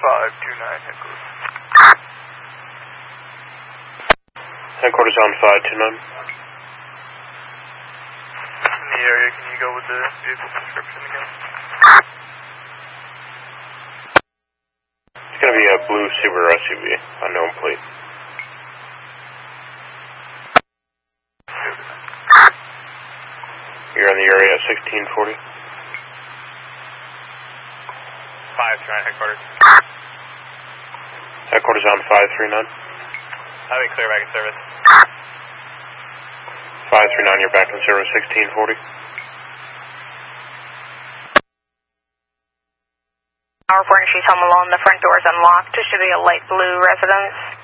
529 headquarters. Headquarters on 529. In the area, can you go with the vehicle description again? It's going to be a blue Subaru SUV, unknown plate. You're in the area at 1640. 529 headquarters. Headquarters on 539. I'll be clear back in service. 539, you're back in service, 1640. Our reporting she's home alone, the front door is unlocked. It should be a light blue residence.